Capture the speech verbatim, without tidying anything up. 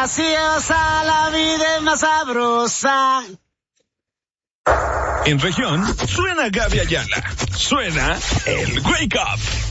graciosa, la vida es más sabrosa. En región, suena Gaby Ayala. Suena el Wake Up.